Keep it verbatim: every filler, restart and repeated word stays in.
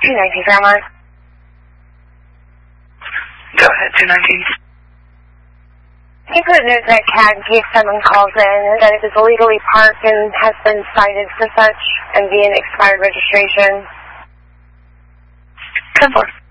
two nineteen, Fairmont. Go ahead, two nineteen. Can you put a note that C A D, if someone calls in, that it is illegally parked and has been cited for such and via an expired registration? ten four.